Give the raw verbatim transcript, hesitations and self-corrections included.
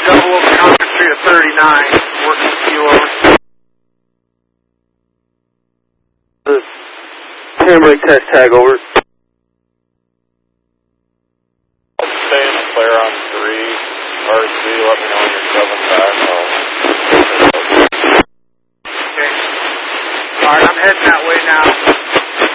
double over Concord Street at thirty-nine. Working with you over. The handbrake test tag over. I'll stay in the clear on three. R C, let me know when you're coming back. I'll... Okay. Alright, I'm heading